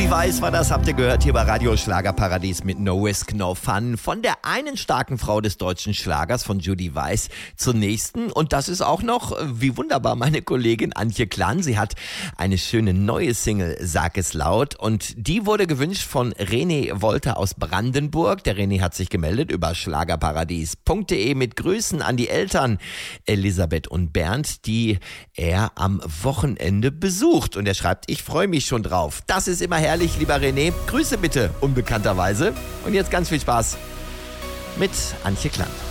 Judy Weiss war das, habt ihr gehört, hier bei Radio Schlagerparadies mit No Risk, No Fun. Von der einen starken Frau des deutschen Schlagers, von Judy Weiss, zur nächsten. Und das ist auch noch, wie wunderbar, meine Kollegin Antje Klan. Sie hat eine schöne neue Single, Sag es laut. Und die wurde gewünscht von René Wolter aus Brandenburg. Der René hat sich gemeldet über schlagerparadies.de mit Grüßen an die Eltern Elisabeth und Bernd, die er am Wochenende besucht. Und er schreibt, ich freue mich schon drauf. Das ist immer herrlich, lieber René. Grüße bitte, unbekannterweise. Und jetzt ganz viel Spaß mit Antje Klan.